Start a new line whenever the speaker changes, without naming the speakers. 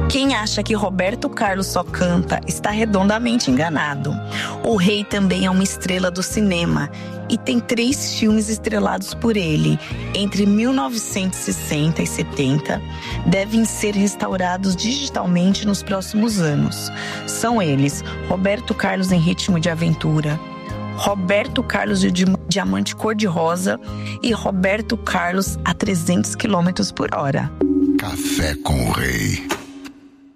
Quem acha que Roberto Carlos só canta está redondamente enganado. O rei também é uma estrela do cinema e tem 3 filmes estrelados por ele. Entre 1960 e 70, devem ser restaurados digitalmente nos próximos anos. São eles: Roberto Carlos em Ritmo de Aventura, Roberto Carlos de Diamante Cor-de-Rosa e Roberto Carlos a 300 km por hora.
Café com o Rei.